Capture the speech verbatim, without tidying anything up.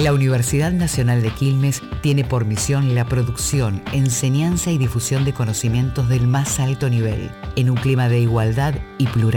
La Universidad Nacional de Quilmes tiene por misión la producción, enseñanza y difusión de conocimientos del más alto nivel, en un clima de igualdad y pluralidad.